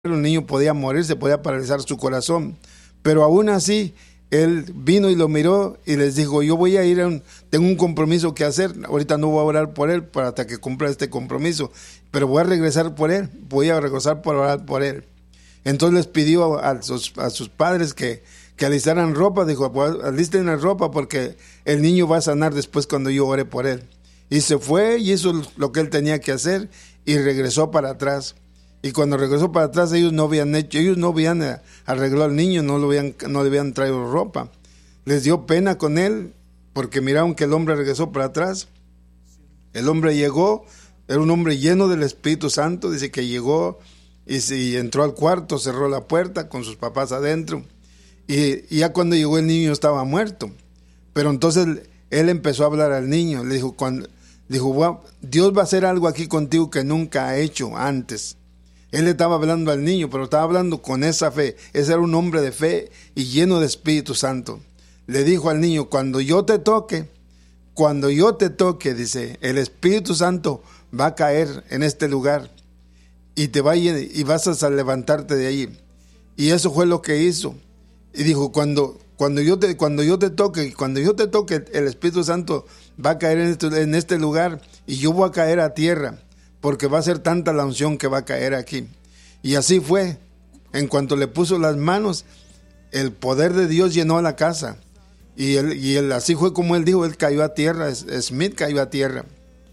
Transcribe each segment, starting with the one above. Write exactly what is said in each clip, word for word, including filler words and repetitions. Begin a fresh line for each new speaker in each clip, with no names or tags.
el niño podía morir, se podía paralizar su corazón, pero aún así él vino y lo miró y les dijo: yo voy a ir a un, tengo un compromiso que hacer, ahorita no voy a orar por él para hasta que cumpla este compromiso, pero voy a regresar por él, voy a regresar por orar por él. Entonces les pidió a, a, sus, a sus padres que, que alistaran ropa, dijo: pues, alisten la ropa porque el niño va a sanar después cuando yo ore por él. Y se fue y hizo lo que él tenía que hacer y regresó para atrás. Y cuando regresó para atrás, ellos no habían hecho, ellos no habían arreglado al niño, no, lo habían, no le habían traído ropa. Les dio pena con él, porque miraron que el hombre regresó para atrás. El hombre llegó, era un hombre lleno del Espíritu Santo, dice que llegó y, y entró al cuarto, cerró la puerta con sus papás adentro. Y, y ya cuando llegó el niño estaba muerto. Pero entonces él empezó a hablar al niño, le dijo, cuando, dijo: wow, Dios va a hacer algo aquí contigo que nunca ha hecho antes. Él le estaba hablando al niño, pero estaba hablando con esa fe. Ese era un hombre de fe y lleno de Espíritu Santo. Le dijo al niño: cuando yo te toque, cuando yo te toque, dice, el Espíritu Santo va a caer en este lugar y te va a, y vas a levantarte de ahí. Y eso fue lo que hizo. Y dijo: cuando, cuando, yo, te, cuando yo te toque, cuando yo te toque, el Espíritu Santo va a caer en este, en este lugar y yo voy a caer a tierra, porque va a ser tanta la unción que va a caer aquí. Y así fue. En cuanto le puso las manos, el poder de Dios llenó la casa. Y, él, y él, así fue como él dijo, él cayó a tierra, Smith cayó a tierra.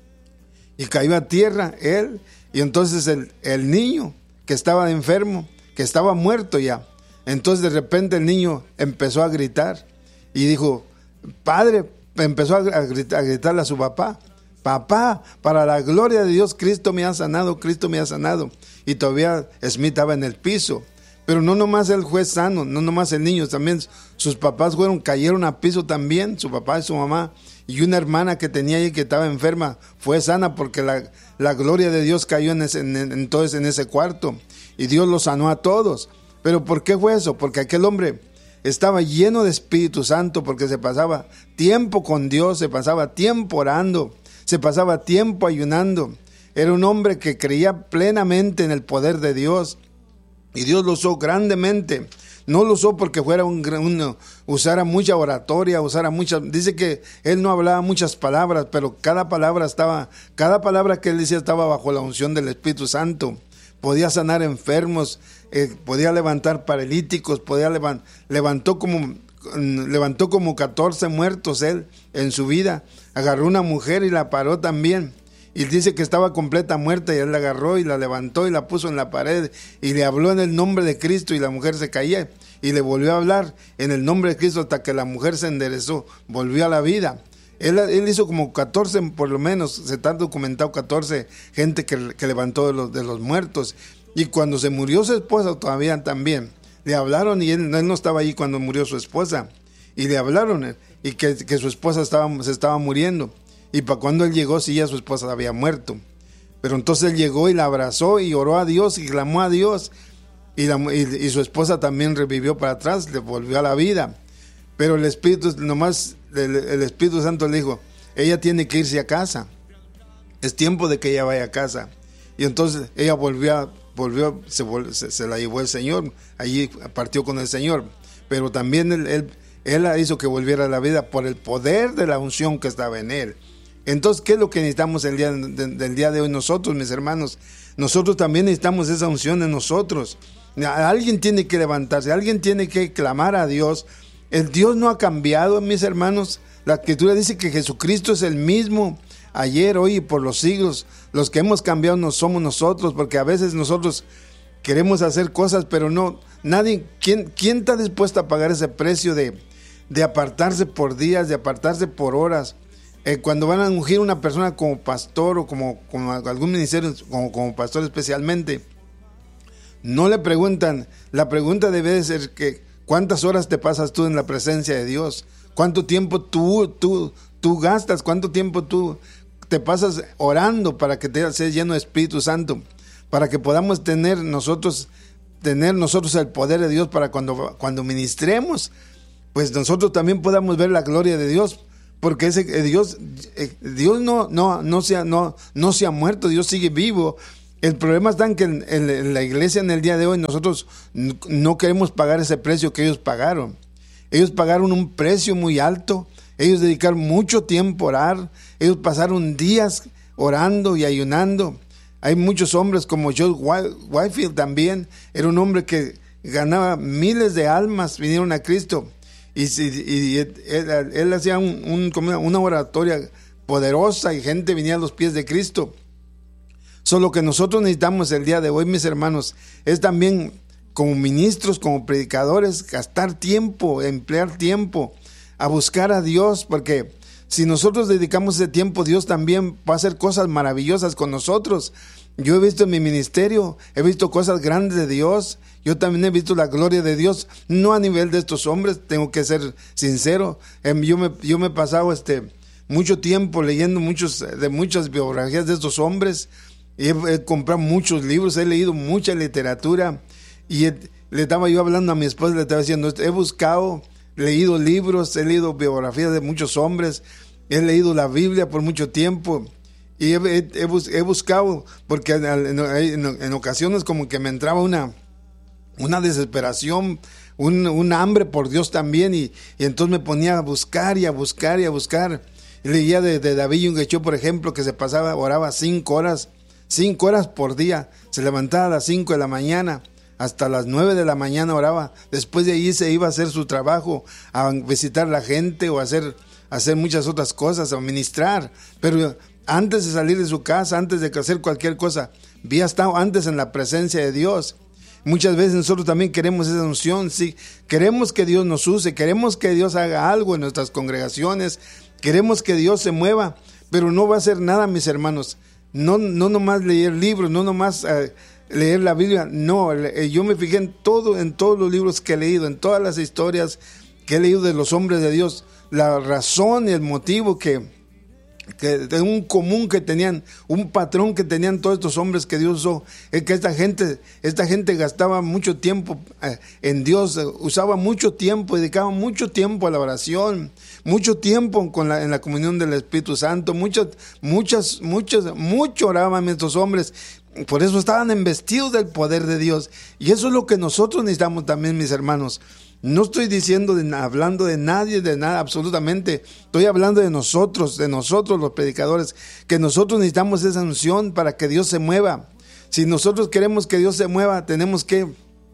Y cayó a tierra él, y entonces el, el niño que estaba enfermo, que estaba muerto ya, entonces de repente el niño empezó a gritar y dijo: padre, empezó a, gritar, a gritarle a su papá: papá, para la gloria de Dios, Cristo me ha sanado, Cristo me ha sanado. Y todavía Smith estaba en el piso. Pero no nomás él fue sano, no nomás el niño, también sus papás fueron, cayeron a piso también, su papá y su mamá. Y una hermana que tenía ahí que estaba enferma fue sana porque la, la gloria de Dios cayó en ese, en, entonces en ese cuarto. Y Dios los sanó a todos. ¿Pero por qué fue eso? Porque aquel hombre estaba lleno de Espíritu Santo, porque se pasaba tiempo con Dios, se pasaba tiempo orando, se pasaba tiempo ayunando. Era un hombre que creía plenamente en el poder de Dios. Y Dios lo usó grandemente. No lo usó porque fuera un, un usara mucha oratoria, usara muchas. Dice que él no hablaba muchas palabras, pero cada palabra estaba, cada palabra que él decía estaba bajo la unción del Espíritu Santo. Podía sanar enfermos, eh, podía levantar paralíticos, podía levant, levantó como levantó como catorce muertos él en su vida. Agarró una mujer y la paró también. Y dice que estaba completa muerta y él la agarró y la levantó y la puso en la pared y le habló en el nombre de Cristo y la mujer se caía y le volvió a hablar en el nombre de Cristo hasta que la mujer se enderezó, volvió a la vida. Él, él hizo como catorce, por lo menos, se está documentado catorce gente que, que levantó de los, de los muertos. Y cuando se murió su esposa todavía también, le hablaron y él, él no estaba ahí cuando murió su esposa. Y le hablaron y que, que su esposa estaba, se estaba muriendo. Y para cuando él llegó, sí, ya su esposa había muerto. Pero entonces él llegó y la abrazó y oró a Dios y clamó a Dios. Y, la, y, y su esposa también revivió para atrás, le volvió a la vida. Pero el Espíritu, nomás, el, el Espíritu Santo le dijo: ella tiene que irse a casa. Es tiempo de que ella vaya a casa. Y entonces ella volvió, volvió se, se, se la llevó el Señor. Allí partió con el Señor. Pero también él, él, él la hizo que volviera a la vida por el poder de la unción que estaba en él. Entonces, ¿qué es lo que necesitamos el día de, del día de hoy nosotros, mis hermanos? Nosotros también necesitamos esa unción en nosotros. Alguien tiene que levantarse, alguien tiene que clamar a Dios. El Dios no ha cambiado, mis hermanos. La Escritura dice que Jesucristo es el mismo ayer, hoy y por los siglos. Los que hemos cambiado no somos nosotros, porque a veces nosotros queremos hacer cosas, pero no, nadie, ¿quién, quién está dispuesto a pagar ese precio de, de apartarse por días, de apartarse por horas? Eh, cuando van a ungir una persona como pastor o como, como algún ministerio, como, como pastor especialmente, no le preguntan, la pregunta debe ser que ¿cuántas horas te pasas tú en la presencia de Dios? ¿Cuánto tiempo tú, tú, tú gastas? ¿Cuánto tiempo tú te pasas orando para que te seas lleno de Espíritu Santo? Para que podamos tener nosotros, tener nosotros el poder de Dios para cuando, cuando ministremos, pues nosotros también podamos ver la gloria de Dios. Porque ese Dios, Dios no, no, no, se ha, no, no se ha muerto, Dios sigue vivo El problema está en que en, en, en la iglesia en el día de hoy nosotros no queremos pagar ese precio que ellos pagaron. Ellos pagaron un precio muy alto, ellos dedicaron mucho tiempo a orar, ellos pasaron días orando y ayunando. Hay muchos hombres como John Whitefield también, era un hombre que ganaba miles de almas, vinieron a Cristo y, y, y él, él, él hacía un, un, una oratoria poderosa y gente venía a los pies de Cristo. Solo que nosotros necesitamos el día de hoy, mis hermanos, es también como ministros, como predicadores, gastar tiempo, emplear tiempo a buscar a Dios, porque si nosotros dedicamos ese tiempo, Dios también va a hacer cosas maravillosas con nosotros. Yo he visto en mi ministerio, he visto cosas grandes de Dios, yo también he visto la gloria de Dios, no a nivel de estos hombres, tengo que ser sincero. Yo me, yo me he pasado este, mucho tiempo leyendo muchos, de muchas biografías de estos hombres. He, he comprado muchos libros, he leído mucha literatura y he, le estaba yo hablando a mi esposa, le estaba diciendo, he buscado, leído libros, he leído biografías de muchos hombres, he leído la Biblia por mucho tiempo y he, he, he, bus, he buscado, porque en, en, en, en ocasiones como que me entraba una, una desesperación, un, un hambre por Dios también y, y entonces me ponía a buscar y a buscar y a buscar. Y leía de, de David Yunguechó, por ejemplo, que se pasaba, oraba cinco horas, cinco horas por día, se levantaba a las cinco de la mañana, hasta las nueve de la mañana oraba, después de ahí se iba a hacer su trabajo, a visitar a la gente o a hacer, a hacer muchas otras cosas, a ministrar, pero antes de salir de su casa, antes de hacer cualquier cosa, había estado antes en la presencia de Dios. Muchas veces nosotros también queremos esa unción, sí, queremos que Dios nos use, queremos que Dios haga algo en nuestras congregaciones, queremos que Dios se mueva, pero no va a hacer nada, mis hermanos. No, no nomás leer libros, no nomás uh, leer la Biblia, no, yo me fijé en todo, en todos los libros que he leído, en todas las historias que he leído de los hombres de Dios, la razón y el motivo que, que de un común que tenían, un patrón que tenían todos estos hombres que Dios usó, es que esta gente, esta gente gastaba mucho tiempo eh, en Dios, usaba mucho tiempo, dedicaba mucho tiempo a la oración, mucho tiempo con la, en la comunión del Espíritu Santo, muchas, muchas, muchas, mucho oraban estos hombres, por eso estaban embestidos del poder de Dios, y eso es lo que nosotros necesitamos también, mis hermanos. No estoy diciendo, de, hablando de nadie, de nada, absolutamente. Estoy hablando de nosotros, de nosotros los predicadores, que nosotros necesitamos esa unción para que Dios se mueva. Si nosotros queremos que Dios se mueva, tenemos que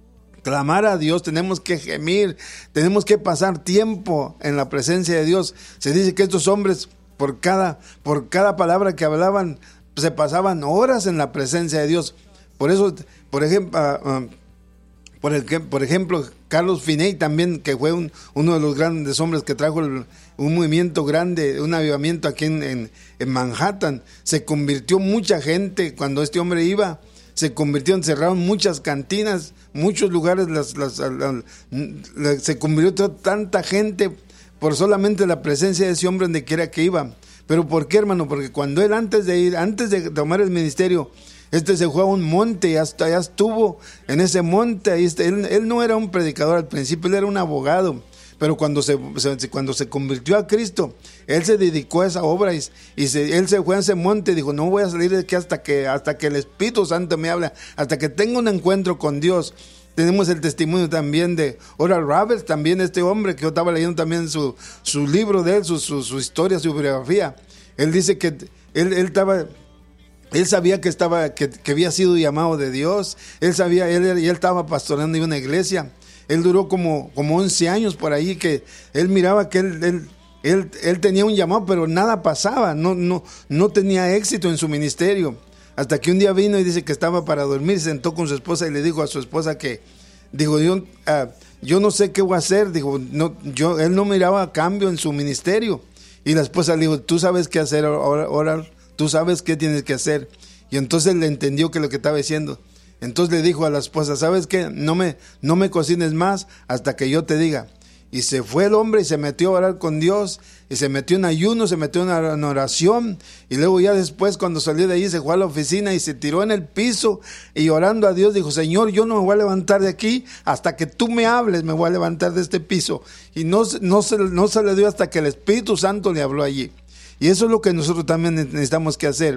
clamar a Dios, tenemos que gemir, tenemos que pasar tiempo en la presencia de Dios. Se dice que estos hombres, por cada, por cada palabra que hablaban, se pasaban horas en la presencia de Dios. Por eso, por ejemplo, uh, Por, el, por ejemplo, Carlos Finney también, que fue un, uno de los grandes hombres que trajo el, un movimiento grande, un avivamiento aquí en, en, en Manhattan. Se convirtió mucha gente cuando este hombre iba, se convirtió, encerraron muchas cantinas, muchos lugares, las, las, las, las, se convirtió tanta gente por solamente la presencia de ese hombre donde quiera que iba. ¿Pero por qué, hermano? Porque cuando él antes de ir, antes de tomar el ministerio, este se fue a un monte y hasta allá estuvo en ese monte. Ahí está. Él, él no era un predicador al principio, él era un abogado. Pero cuando se, se, cuando se convirtió a Cristo, él se dedicó a esa obra y, y se, él se fue a ese monte y dijo, no voy a salir de aquí hasta que, hasta que el Espíritu Santo me hable, hasta que tenga un encuentro con Dios. Tenemos el testimonio también de Oral Roberts, también este hombre que yo estaba leyendo también su, su libro de él, su, su, su historia, su biografía. Él dice que él, él estaba... Él sabía que estaba que, que había sido llamado de Dios. Él sabía, él, él estaba pastoreando en una iglesia. Él duró como, como once años por ahí, que él miraba que él, él, él, él tenía un llamado, pero nada pasaba, no, no, no tenía éxito en su ministerio. Hasta que un día vino y dice que estaba para dormir, se sentó con su esposa y le dijo a su esposa que, dijo, yo, uh, yo no sé qué voy a hacer. Dijo, no, yo, él no miraba cambio en su ministerio. Y la esposa le dijo, tú sabes qué hacer ahora, ahora tú sabes qué tienes que hacer. Y entonces le entendió que lo que estaba diciendo. Entonces le dijo a la esposa, ¿sabes qué? No me, no me cocines más hasta que yo te diga. Y se fue el hombre y se metió a orar con Dios, y se metió en ayuno, se metió en oración, y luego ya después cuando salió de ahí se fue a la oficina y se tiró en el piso y orando a Dios dijo, Señor, yo no me voy a levantar de aquí hasta que tú me hables, me voy a levantar de este piso. Y no, no, se, no se le dio hasta que el Espíritu Santo le habló allí. Y eso es lo que nosotros también necesitamos que hacer.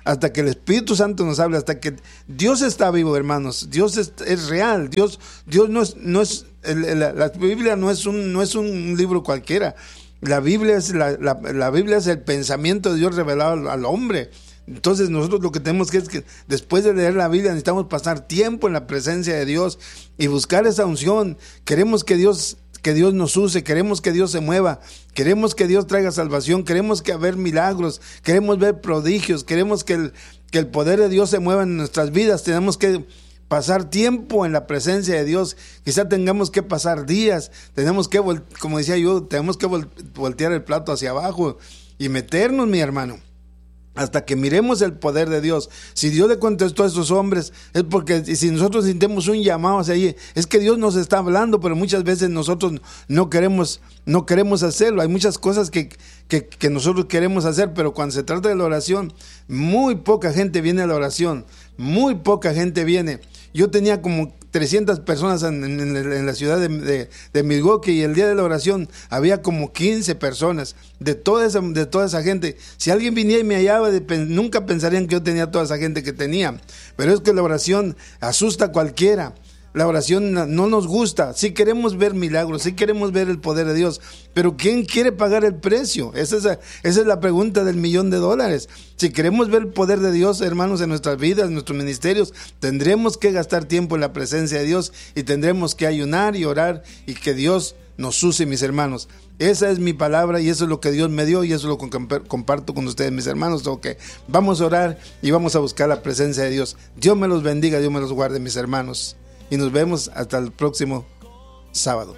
hasta que el Espíritu Santo nos hable, hasta que Dios está vivo, hermanos. Dios es, es real. Dios, Dios no es, no es el, el, la Biblia no es un, no es un libro cualquiera. La Biblia es la, la, la Biblia es el pensamiento de Dios revelado al, al hombre. Entonces nosotros lo que tenemos que es que después de leer la Biblia necesitamos pasar tiempo en la presencia de Dios y buscar esa unción. Queremos que Dios que Dios nos use, queremos que Dios se mueva, queremos que Dios traiga salvación, queremos que haber milagros, queremos ver prodigios, queremos que el, que el poder de Dios se mueva en nuestras vidas. Tenemos que pasar tiempo en la presencia de Dios. Quizá tengamos que pasar días, tenemos que, como decía yo, tenemos que voltear el plato hacia abajo y meternos, mi hermano, hasta que miremos el poder de Dios. Si Dios le contestó a estos hombres, es porque si nosotros sintemos un llamado hacia allí, es que Dios nos está hablando, pero muchas veces nosotros no queremos, no queremos hacerlo. Hay muchas cosas que, que, que nosotros queremos hacer, pero cuando se trata de la oración, muy poca gente viene a la oración, muy poca gente viene. Yo tenía como trescientas personas en, en, en la ciudad de, de, de Milwaukee, y el día de la oración había como quince personas de toda esa, de toda esa gente. Si alguien viniera y me hallaba, de, nunca pensarían que yo tenía toda esa gente que tenía. Pero es que la oración asusta a cualquiera. La oración no nos gusta. Sí queremos ver milagros, sí queremos ver el poder de Dios, pero ¿quién quiere pagar el precio? Esa es, esa es la pregunta del millón de dólares. Si queremos ver el poder de Dios, hermanos, en nuestras vidas, en nuestros ministerios, tendremos que gastar tiempo en la presencia de Dios y tendremos que ayunar y orar y que Dios nos use, mis hermanos. Esa es mi palabra y eso es lo que Dios me dio y eso es lo que comparto con ustedes, mis hermanos. Okay. Vamos a orar y vamos a buscar la presencia de Dios. Dios me los bendiga, Dios me los guarde, mis hermanos. Y nos vemos hasta el próximo sábado.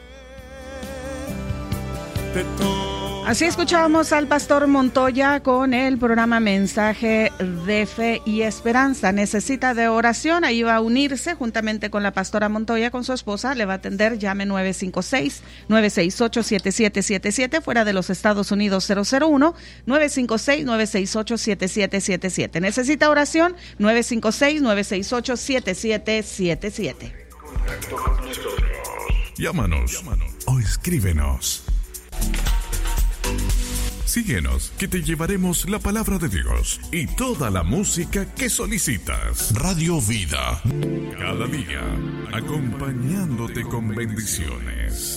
Así escuchábamos al pastor Montoya con el programa Mensaje de Fe y Esperanza. Necesita de oración, ahí va a unirse juntamente con la pastora Montoya, con su esposa, le va a atender. Llame nueve cinco seis, nueve seis ocho, siete siete siete siete, fuera de los Estados Unidos cero cero uno, nueve cinco seis, nueve seis ocho, siete siete siete siete. Necesita oración, nueve cinco seis, nueve seis ocho, siete siete siete siete.
Llámanos, Llámanos o escríbenos. Síguenos, que te llevaremos la palabra de Dios y toda la música que solicitas. Radio Vida, cada día, acompañándote con bendiciones.